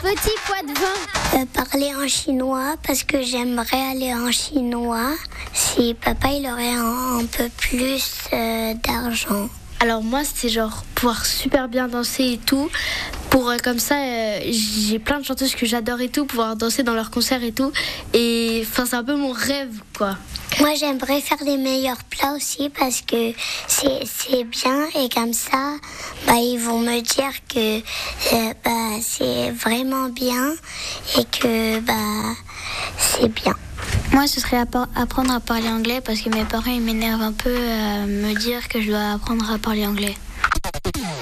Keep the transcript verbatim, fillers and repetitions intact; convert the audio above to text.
petit poids de vin. Euh, parler en chinois parce que j'aimerais aller en chinois si papa il aurait un, un peu plus euh, d'argent. Alors moi c'était genre pouvoir super bien danser et tout. Pour euh, comme ça, euh, j'ai plein de chanteuses que j'adore et tout, pouvoir danser dans leurs concerts et tout. Et enfin c'est un peu mon rêve quoi. Moi j'aimerais faire les meilleurs plats aussi parce que c'est, c'est bien et comme ça bah, ils vont me dire que euh, bah, c'est vraiment bien et que bah, c'est bien. Moi, ce serait apprendre à parler anglais parce que mes parents ils m'énervent un peu à me dire que je dois apprendre à parler anglais.